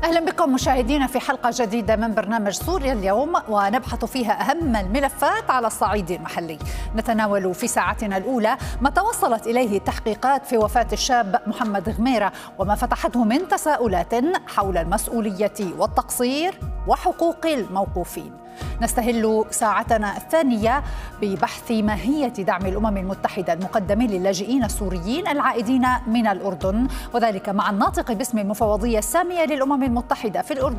أهلا بكم مشاهدينا في حلقة جديدة من برنامج سوريا اليوم، ونبحث فيها أهم الملفات على الصعيد المحلي. نتناول في ساعتنا الأولى ما توصلت إليه التحقيقات في وفاة الشاب محمد غميرة وما فتحته من تساؤلات حول المسؤولية والتقصير وحقوق الموقوفين. نستهل ساعتنا الثانية ببحث ماهية دعم الأمم المتحدة المقدم للاجئين السوريين العائدين من الأردن، وذلك مع الناطق باسم المفوضية السامية للأمم المتحدة في الأردن